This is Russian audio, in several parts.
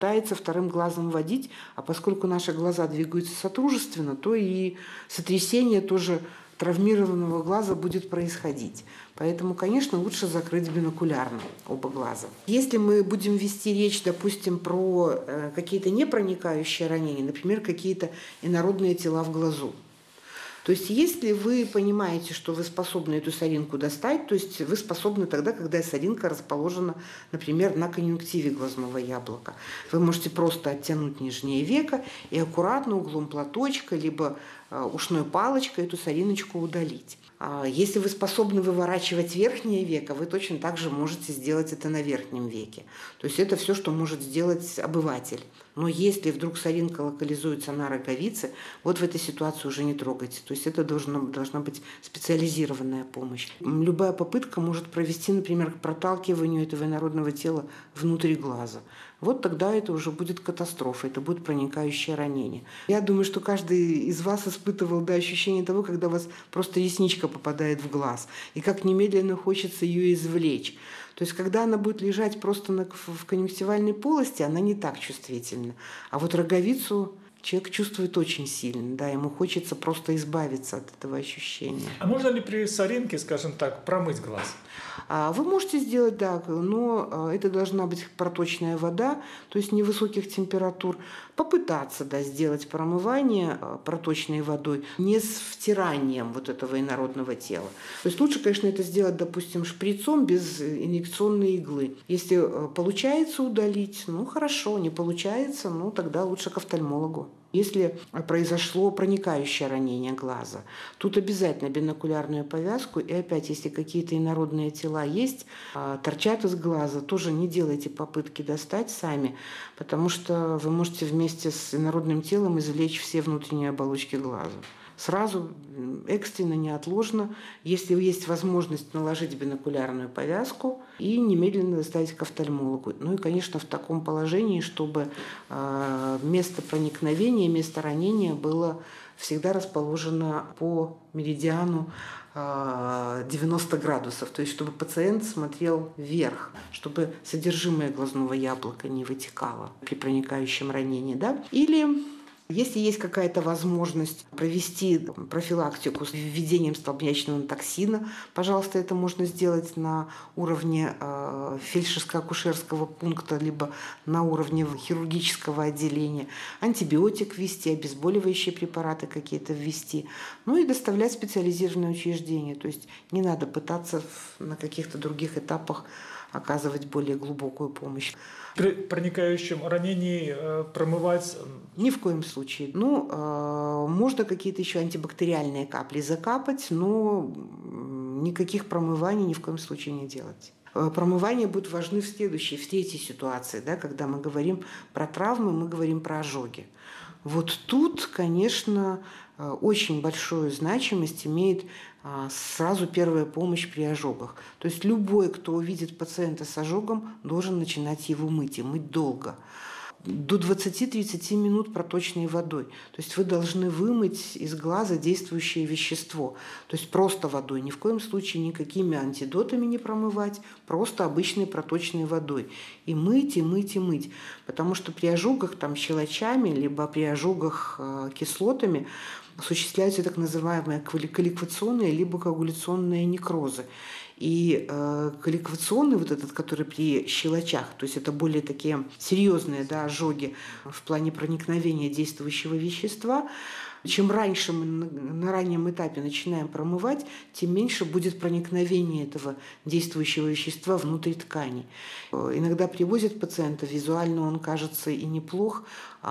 пытается вторым глазом водить, а поскольку наши глаза двигаются содружественно, то и сотрясение тоже травмированного глаза будет происходить. Поэтому, конечно, лучше закрыть бинокулярно оба глаза. Если мы будем вести речь, допустим, про какие-то непроникающие ранения, например, какие-то инородные тела в глазу, то есть если вы понимаете, что вы способны эту соринку достать, то есть вы способны тогда, когда соринка расположена, например, на конъюнктиве глазного яблока. Вы можете просто оттянуть нижнее веко и аккуратно углом платочка либо ушной палочкой эту сориночку удалить. Если вы способны выворачивать верхнее веко, вы точно так же можете сделать это на верхнем веке. То есть это все, что может сделать обыватель. Но если вдруг соринка локализуется на роговице, вот в этой ситуации уже не трогайте. То есть это должна быть специализированная помощь. Любая попытка может провести, например, к проталкиванию этого инородного тела внутрь глаза. Вот тогда это уже будет катастрофа, это будет проникающее ранение. Я думаю, что каждый из вас испытывал ощущение того, когда у вас просто ресничка попадает в глаз, и как немедленно хочется ее извлечь. То есть, когда она будет лежать просто в конъюнктивальной полости, она не так чувствительна. А вот роговицу человек чувствует очень сильно, да, ему хочется просто избавиться от этого ощущения. А можно ли при соринке, скажем так, промыть глаз? Вы можете сделать, да, но это должна быть проточная вода, то есть невысоких температур. Попытаться, да, сделать промывание проточной водой, не с втиранием вот этого инородного тела. То есть лучше, конечно, это сделать, допустим, шприцом без инъекционной иглы. Если получается удалить, ну хорошо, не получается, ну тогда лучше к офтальмологу. Если произошло проникающее ранение глаза, тут обязательно бинокулярную повязку. И опять, если какие-то инородные тела есть, торчат из глаза, тоже не делайте попытки достать сами, потому что вы можете вместе с инородным телом извлечь все внутренние оболочки глаза. Сразу, экстренно, неотложно, если есть возможность, наложить бинокулярную повязку и немедленно доставить к офтальмологу. Ну и, конечно, в таком положении, чтобы место проникновения, место ранения было всегда расположено по меридиану 90 градусов, то есть чтобы пациент смотрел вверх, чтобы содержимое глазного яблока не вытекало при проникающем ранении. Да? Или если есть какая-то возможность провести профилактику с введением столбнячного токсина, пожалуйста, это можно сделать на уровне фельдшерско-акушерского пункта, либо на уровне хирургического отделения. Антибиотик ввести, обезболивающие препараты какие-то ввести. Ну и доставлять в специализированное учреждение. То есть не надо пытаться на каких-то других этапах оказывать более глубокую помощь. При проникающем ранении промывать? Ни в коем случае. Можно какие-то еще антибактериальные капли закапать, но никаких промываний ни в коем случае не делать. Промывания будут важны в третьей ситуации, да, когда мы говорим про травмы, мы говорим про ожоги. Вот тут, конечно, очень большую значимость имеет сразу первая помощь при ожогах. То есть любой, кто увидит пациента с ожогом, должен начинать его мыть, и мыть долго. До 20-30 минут проточной водой. То есть вы должны вымыть из глаза действующее вещество. То есть просто водой. Ни в коем случае никакими антидотами не промывать, просто обычной проточной водой. И мыть, и мыть, и мыть. Потому что при ожогах щелочами, либо при ожогах кислотами осуществляются так называемые колликвационные либо коагуляционные некрозы. И колликвационный, вот этот, который при щелочах, то есть это более такие серьезные, да, ожоги в плане проникновения действующего вещества, чем раньше мы на раннем этапе начинаем промывать, тем меньше будет проникновение этого действующего вещества внутрь тканей. Иногда привозят пациента, визуально он кажется и неплох,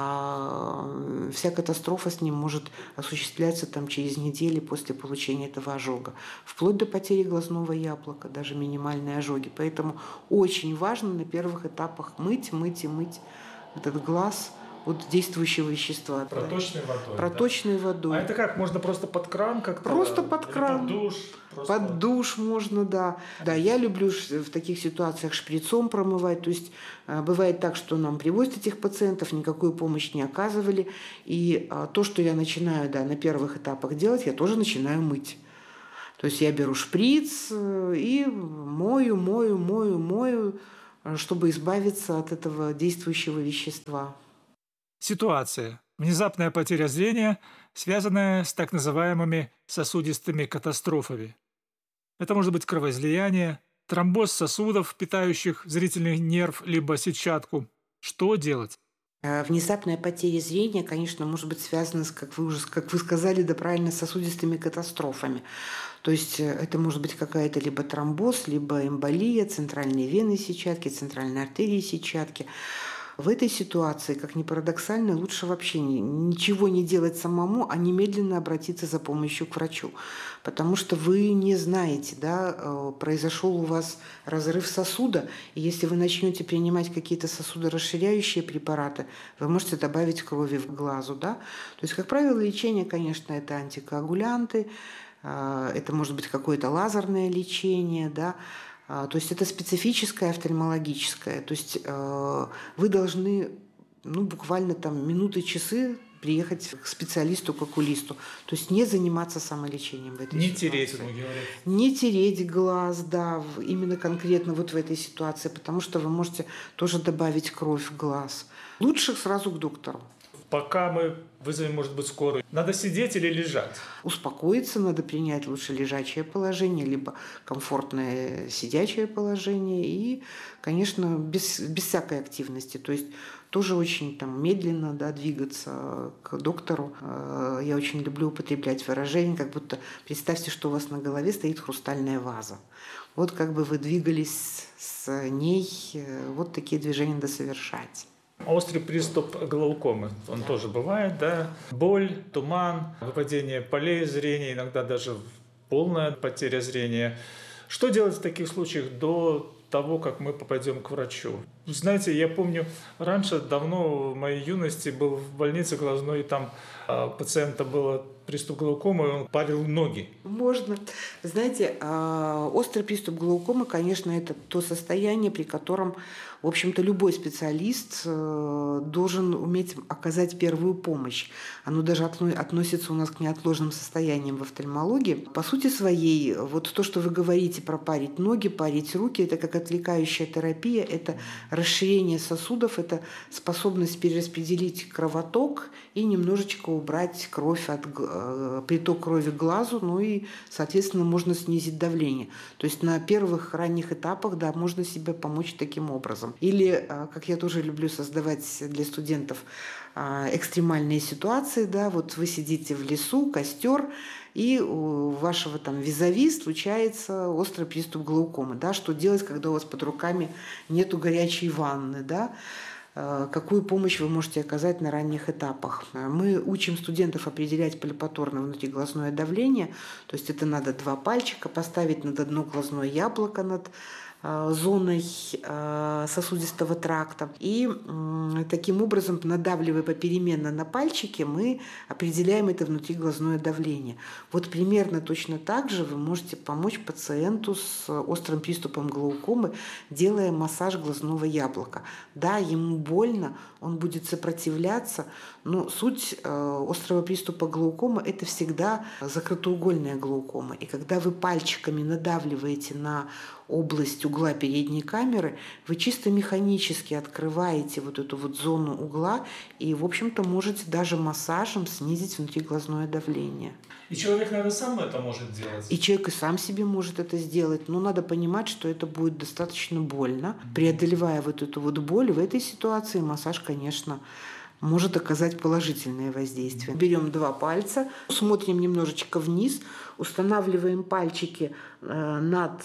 а вся катастрофа с ним может осуществляться через недели после получения этого ожога. Вплоть до потери глазного яблока, даже минимальные ожоги. Поэтому очень важно на первых этапах мыть этот глаз от действующего вещества. Проточной водой. Проточной водой. А это как? Можно просто под кран как-то? Просто под кран. Под душ? Под душ можно, да. Да, я люблю в таких ситуациях шприцом промывать. То есть бывает так, что нам привозят этих пациентов, никакую помощь не оказывали. И то, что я начинаю, да, на первых этапах делать, я тоже начинаю мыть. То есть я беру шприц и мою чтобы избавиться от этого действующего вещества. Ситуация. Внезапная потеря зрения, связанная с так называемыми сосудистыми катастрофами. Это может быть кровоизлияние, тромбоз сосудов, питающих зрительный нерв либо сетчатку. Что делать? Внезапная потеря зрения, конечно, может быть связана с, как вы сказали, да правильно, с сосудистыми катастрофами. То есть это может быть какая-то либо тромбоз, либо эмболия центральной вены сетчатки, центральной артерии сетчатки. В этой ситуации, как ни парадоксально, лучше вообще ничего не делать самому, а немедленно обратиться за помощью к врачу. Потому что вы не знаете, да, произошел у вас разрыв сосуда, и если вы начнете принимать какие-то сосудорасширяющие препараты, вы можете добавить крови в глазу. Да? То есть, как правило, лечение, конечно, это антикоагулянты, это может быть какое-то лазерное лечение, да, то есть это специфическое офтальмологическое. То есть вы должны буквально там минуты, часы приехать к специалисту, к окулисту. То есть не заниматься самолечением в этой ситуации. Не тереть, говорят. Не тереть глаз, да, именно конкретно вот в этой ситуации, потому что вы можете тоже добавить кровь в глаз. Лучше сразу к доктору. Пока мы вызовем, может быть, скорую, надо сидеть или лежать? Успокоиться, надо принять лучше лежачее положение, либо комфортное сидячее положение и, конечно, без всякой активности. То есть тоже очень медленно, да, двигаться к доктору. Я очень люблю употреблять выражение, как будто представьте, что у вас на голове стоит хрустальная ваза. Вот как бы вы двигались с ней, вот такие движения надо совершать. Острый приступ глаукомы, он тоже бывает, да? Боль, туман, выпадение полей зрения, иногда даже полная потеря зрения. Что делать в таких случаях до того, как мы попадем к врачу? Знаете, я помню, раньше, давно, в моей юности, был в больнице глазной, и там пациента был приступ глаукомы, и он парил ноги. Можно. Знаете, острый приступ глаукомы, конечно, это то состояние, при котором, в общем-то, любой специалист должен уметь оказать первую помощь. Оно даже относится у нас к неотложным состояниям в офтальмологии. По сути своей, вот то, что вы говорите про парить ноги, парить руки, это как отвлекающая терапия, это расширение сосудов, это способность перераспределить кровоток и немножечко убрать кровь приток крови к глазу, ну и, соответственно, можно снизить давление. То есть на первых ранних этапах, да, можно себе помочь таким образом. Или, как я тоже люблю создавать для студентов, экстремальные ситуации, да, вот вы сидите в лесу, костер, и у вашего визави случается острый приступ глаукомы, да, что делать, когда у вас под руками нету горячей ванны, да, какую помощь вы можете оказать на ранних этапах. Мы учим студентов определять пальпаторное внутриглазное давление, то есть это надо 2 пальчика поставить над одно глазное яблоко над зоной сосудистого тракта. И таким образом, надавливая попеременно на пальчики, мы определяем это внутриглазное давление. Вот примерно точно так же вы можете помочь пациенту с острым приступом глаукомы, делая массаж глазного яблока. Да, ему больно, он будет сопротивляться, но суть острого приступа глаукомы – это всегда закрытоугольная глаукома. И когда вы пальчиками надавливаете на область угла передней камеры, вы чисто механически открываете вот эту вот зону угла и, в общем-то, можете даже массажем снизить внутриглазное давление. И человек, наверное, сам это может делать? И человек и сам себе может это сделать, но надо понимать, что это будет достаточно больно. Преодолевая вот эту вот боль, в этой ситуации массаж, конечно, может оказать положительное воздействие. Берем 2 пальца, смотрим немножечко вниз, устанавливаем пальчики над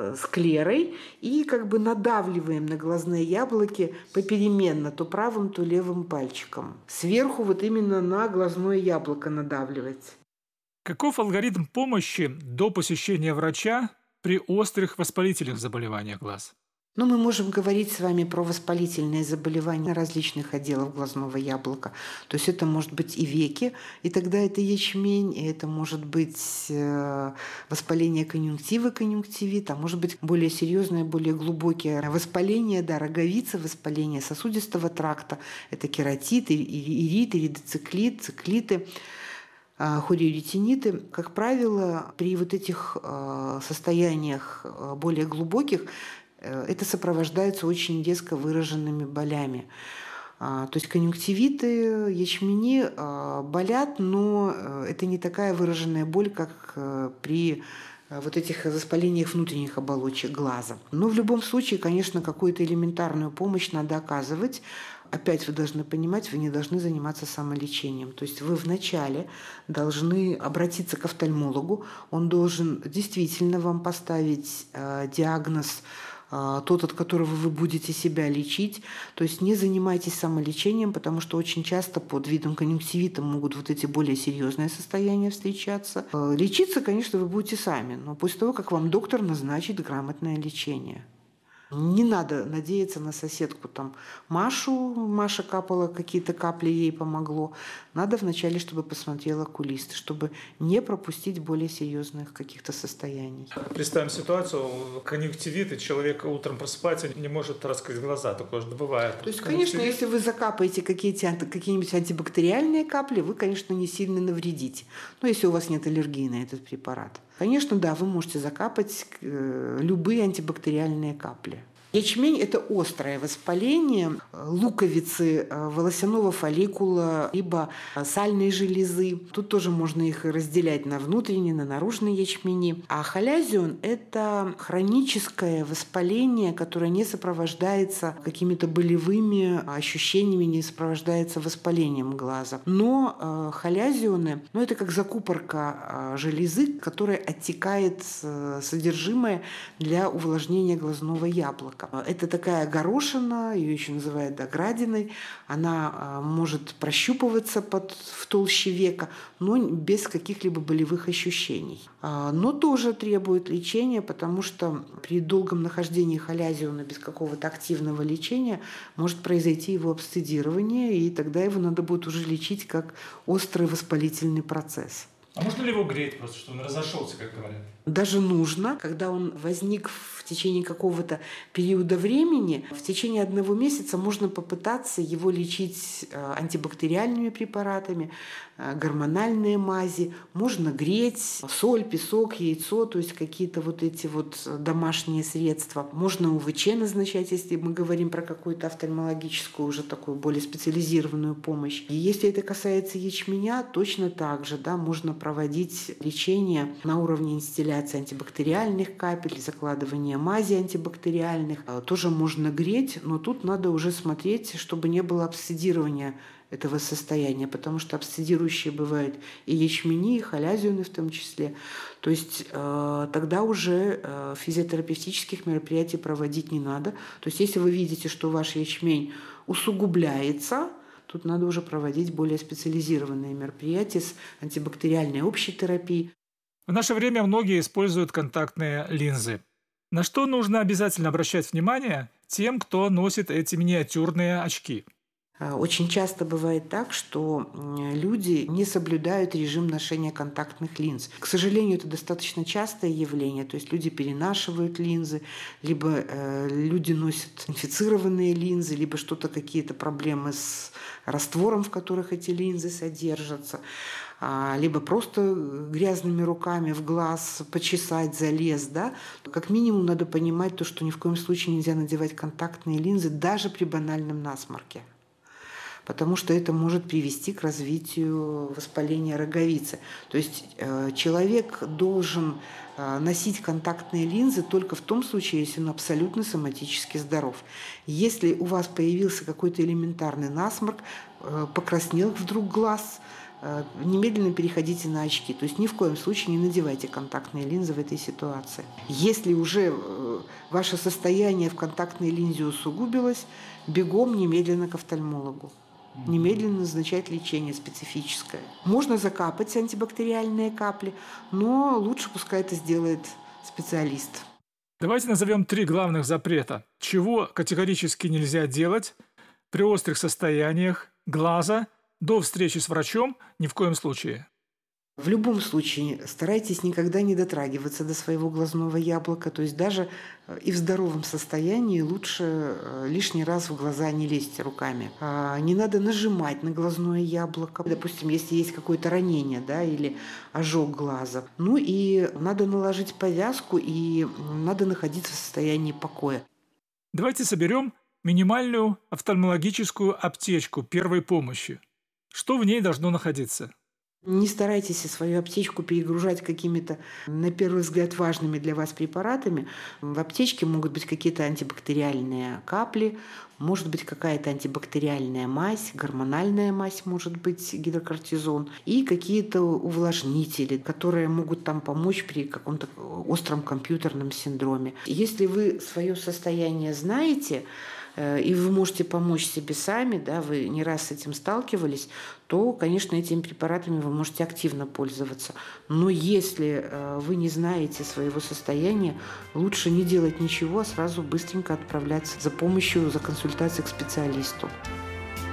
склерой и как бы надавливаем на глазные яблоки попеременно, то правым, то левым пальчиком. Сверху вот именно на глазное яблоко надавливать. Каков алгоритм помощи до посещения врача при острых воспалительных заболеваниях глаз? Но мы можем говорить с вами про воспалительные заболевания различных отделов глазного яблока. То есть это может быть и веки, и тогда это ячмень, и это может быть воспаление конъюнктивы, конъюнктивит, а может быть более серьезное, более глубокие воспаления, да, роговицы, воспаление сосудистого тракта. Это кератит, ирит, иридоциклит, циклиты, хориоретиниты. Как правило, при вот этих состояниях более глубоких это сопровождается очень резко выраженными болями. То есть конъюнктивиты, ячмени болят, но это не такая выраженная боль, как при вот этих воспалениях внутренних оболочек глаза. Но в любом случае, конечно, какую-то элементарную помощь надо оказывать. Опять вы должны понимать, вы не должны заниматься самолечением. То есть вы вначале должны обратиться к офтальмологу. Он должен действительно вам поставить диагноз, тот, от которого вы будете себя лечить. То есть не занимайтесь самолечением, потому что очень часто под видом конъюнктивита могут вот эти более серьезные состояния встречаться. Лечиться, конечно, вы будете сами, но после того, как вам доктор назначит грамотное лечение. Не надо надеяться на соседку там Машу. Маша капала, какие-то капли ей помогло. Надо вначале, чтобы посмотрел окулист, чтобы не пропустить более серьезных каких-то состояний. Представим ситуацию, конъюнктивит, и человек утром просыпается, не может раскрыть глаза. Такое же бывает. То есть, конечно, если вы закапаете какие-нибудь антибактериальные капли, вы, конечно, не сильно навредите. Но если у вас нет аллергии на этот препарат. Конечно, да, вы можете закапать любые антибактериальные капли. Ячмень – это острое воспаление луковицы, волосяного фолликула, либо сальной железы. Тут тоже можно их разделять на внутренние, на наружные ячмени. А халязион – это хроническое воспаление, которое не сопровождается какими-то болевыми ощущениями, не сопровождается воспалением глаза. Но халязионы – это как закупорка железы, которая оттекает содержимое для увлажнения глазного яблока. Это такая горошина, ее еще называют доградиной. Она может прощупываться в толще века, но без каких-либо болевых ощущений. Но тоже требует лечения, потому что при долгом нахождении халязиона без какого-то активного лечения может произойти его абсцедирование, и тогда его надо будет уже лечить как острый воспалительный процесс. А можно ли его греть просто, чтобы он разошелся, как говорят? Даже нужно, когда он возник в течение какого-то периода времени, в течение 1 месяца можно попытаться его лечить антибактериальными препаратами, гормональные мази, можно греть, соль, песок, яйцо, то есть какие-то вот эти вот домашние средства. Можно УВЧ назначать, если мы говорим про какую-то офтальмологическую, уже такую более специализированную помощь. И если это касается ячменя, точно так же, да, можно проводить лечение на уровне инстилляции антибактериальных капель, закладывание мази антибактериальных. Тоже можно греть, но тут надо уже смотреть, чтобы не было абсцедирования этого состояния, потому что абсцедирующие бывают и ячмени, и халязионы в том числе. То есть тогда уже физиотерапевтических мероприятий проводить не надо. То есть если вы видите, что ваш ячмень усугубляется, тут надо уже проводить более специализированные мероприятия с антибактериальной общей терапией. В наше время многие используют контактные линзы. На что нужно обязательно обращать внимание тем, кто носит эти миниатюрные очки? Очень часто бывает так, что люди не соблюдают режим ношения контактных линз. К сожалению, это достаточно частое явление. То есть люди перенашивают линзы, либо люди носят инфицированные линзы, либо что-то, какие-то проблемы с раствором, в которых эти линзы содержатся, либо просто грязными руками в глаз почесать, залез. Да? Как минимум надо понимать то, что ни в коем случае нельзя надевать контактные линзы даже при банальном насморке, потому что это может привести к развитию воспаления роговицы. То есть человек должен носить контактные линзы только в том случае, если он абсолютно соматически здоров. Если у вас появился какой-то элементарный насморк, покраснел вдруг глаз, немедленно переходите на очки. То есть ни в коем случае не надевайте контактные линзы в этой ситуации. Если уже ваше состояние в контактной линзе усугубилось, бегом немедленно к офтальмологу. Немедленно назначать лечение специфическое. Можно закапать антибактериальные капли, но лучше пускай это сделает специалист. Давайте назовем 3 главных запрета. Чего категорически нельзя делать при острых состояниях глаза до встречи с врачом ни в коем случае. В любом случае старайтесь никогда не дотрагиваться до своего глазного яблока, то есть даже и в здоровом состоянии лучше лишний раз в глаза не лезть руками. Не надо нажимать на глазное яблоко, допустим, если есть какое-то ранение, да, или ожог глаза. Ну и надо наложить повязку, и надо находиться в состоянии покоя. Давайте соберем минимальную офтальмологическую аптечку первой помощи. Что в ней должно находиться? Не старайтесь свою аптечку перегружать какими-то, на первый взгляд, важными для вас препаратами. В аптечке могут быть какие-то антибактериальные капли, может быть какая-то антибактериальная мазь, гормональная мазь, может быть гидрокортизон, и какие-то увлажнители, которые могут там помочь при каком-то остром компьютерном синдроме. Если вы свое состояние знаете, и вы можете помочь себе сами, да, вы не раз с этим сталкивались, то, конечно, этими препаратами вы можете активно пользоваться. Но если вы не знаете своего состояния, лучше не делать ничего, а сразу быстренько отправляться за помощью, за консультацией к специалисту.